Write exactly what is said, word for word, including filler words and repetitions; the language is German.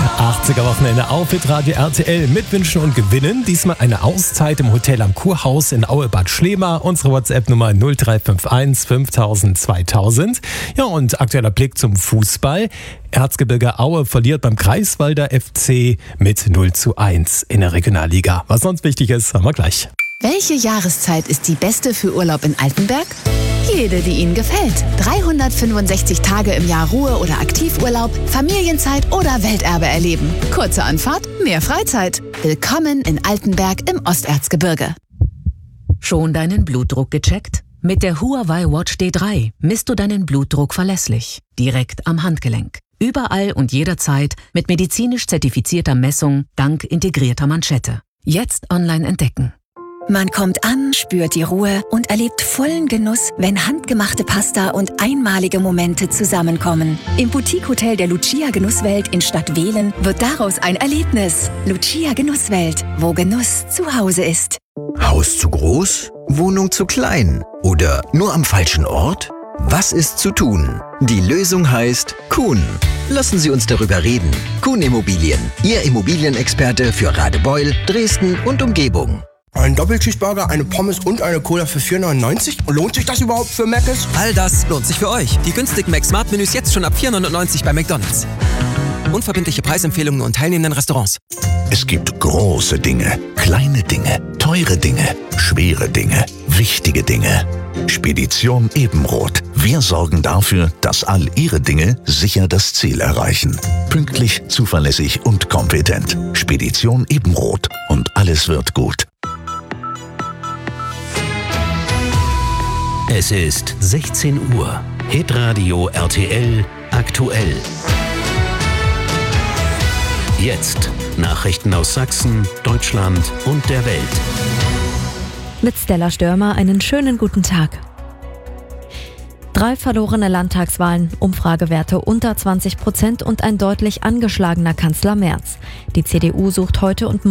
achtziger-Wochenende auf hitradio R T L mit Wünschen und Gewinnen. Diesmal eine Auszeit im Hotel am Kurhaus in Aue-Bad Schlema. Unsere WhatsApp-Nummer null drei fünf eins fünftausend zweitausend. Ja, und aktueller Blick zum Fußball. Erzgebirge Aue verliert beim Greifswalder F C mit null zu eins in der Regionalliga. Was sonst wichtig ist, haben wir gleich. Welche Jahreszeit ist die beste für Urlaub in Altenberg? Jede, die Ihnen gefällt. dreihundertfünfundsechzig Tage im Jahr Ruhe- oder Aktivurlaub, Familienzeit oder Welterbe erleben. Kurze Anfahrt, mehr Freizeit. Willkommen in Altenberg im Osterzgebirge. Schon deinen Blutdruck gecheckt? Mit der Huawei Watch D drei misst du deinen Blutdruck verlässlich, direkt am Handgelenk. Überall und jederzeit mit medizinisch zertifizierter Messung dank integrierter Manschette. Jetzt online entdecken. Man kommt an, spürt die Ruhe und erlebt vollen Genuss, wenn handgemachte Pasta und einmalige Momente zusammenkommen. Im Boutique-Hotel der Lucia Genusswelt in Stadt Wehlen wird daraus ein Erlebnis. Lucia Genusswelt, wo Genuss zu Hause ist. Haus zu groß? Wohnung zu klein? Oder nur am falschen Ort? Was ist zu tun? Die Lösung heißt Kuhn. Lassen Sie uns darüber reden. Kuhn Immobilien, Ihr Immobilienexperte für Radebeul, Dresden und Umgebung. Ein Doppelcheeseburger, eine Pommes und eine Cola für vier neunundneunzig? Lohnt sich das überhaupt für Mc's? All das lohnt sich für euch. Die günstigen Mac-Smart-Menüs jetzt schon ab vier neunundneunzig bei McDonald's. Unverbindliche Preisempfehlungen und teilnehmenden Restaurants. Es gibt große Dinge, kleine Dinge, teure Dinge, schwere Dinge, wichtige Dinge. Spedition Ebenroth. Wir sorgen dafür, dass all Ihre Dinge sicher das Ziel erreichen. Pünktlich, zuverlässig und kompetent. Spedition Ebenroth. Und alles wird gut. Es ist sechzehn Uhr. Hitradio R T L aktuell. Jetzt Nachrichten aus Sachsen, Deutschland und der Welt. Mit Stella Störmer einen schönen guten Tag. Drei verlorene Landtagswahlen, Umfragewerte unter zwanzig Prozent und ein deutlich angeschlagener Kanzler Merz. Die C D U sucht heute und morgen